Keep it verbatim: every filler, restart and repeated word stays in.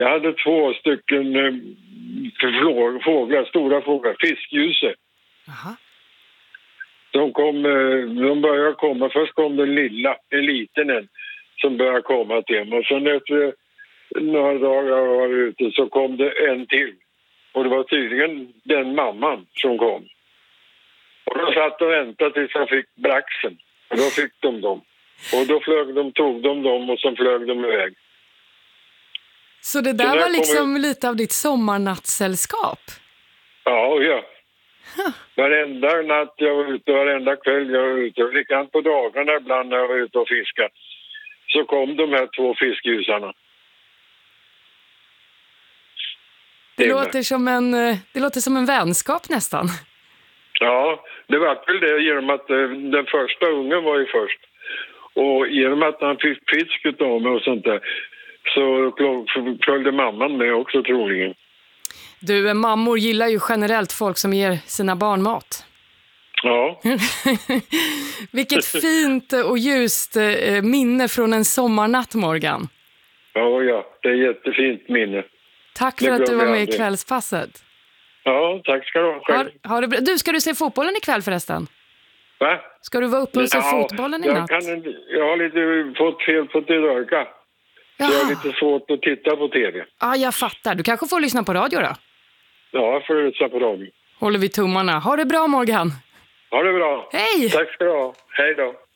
Jag hade två stycken eh, fåglar, stora fåglar, fiskljuse. Aha. De, kom, eh, de började komma, först kom den lilla, en liten en, som började komma till mig. Och sen efter några dagar jag var ute så kom det en till. Och det var tydligen den mamman som kom. Och de satt och väntade tills jag fick braxen. Och då fick de dem. Och då flög de, tog de dem och sen flög de iväg. Så det där så var liksom jag... lite av ditt sommarnattsällskap? Ja, ja. Huh. Varenda natt jag var ute, varenda kväll jag var ute. Och likadant på dagarna ibland när jag var ute och fiskade. Så kom de här två fiskljusarna. Det låter, som en, det låter som en vänskap nästan. Ja, det var väl det genom att den första ungen var ju först. Och genom att han fick fisket av mig och sånt där så följde mamman med också troligen. Du, mammor gillar ju generellt folk som ger sina barn mat. Ja. Vilket fint och ljust minne från en sommarnatt, Morgan. Ja, ja, det är ett jättefint minne. Tack för att du var med i kvällspasset. Ja, tack ska du ha själv. Har, har det, du, ska du se fotbollen ikväll förresten? Va? Ska du vara uppe och se ja, fotbollen i jag natt? Kan, jag har lite fått fel på till öga. Så jag har lite svårt att titta på tv. Ja, jag fattar. Du kanske får lyssna på radio då? Ja, jag får lyssna på radio. Håller vi tummarna. Ha det bra, Morgan. Ha det bra. Hej! Tack ska du ha. Hej då.